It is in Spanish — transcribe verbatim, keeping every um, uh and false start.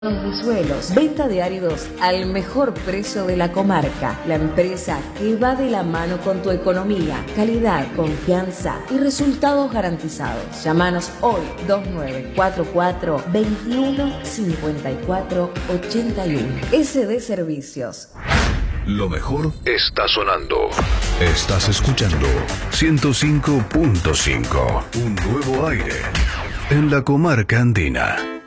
de suelos, venta de áridos al mejor precio de la comarca. La empresa que va de la mano con tu economía, calidad, confianza y resultados garantizados. Llámanos hoy dos nueve cuatro cuatro, veintiuno, cincuenta y cuatro, ochenta y uno. S D Servicios. Lo mejor está sonando. Estás escuchando ciento cinco punto cinco. Un nuevo aire en la comarca andina.